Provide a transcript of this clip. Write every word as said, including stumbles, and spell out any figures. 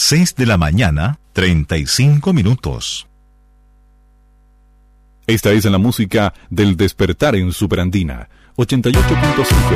seis de la mañana, treinta y cinco minutos. Esta es la música del despertar en Superandina, ochenta y ocho punto cinco.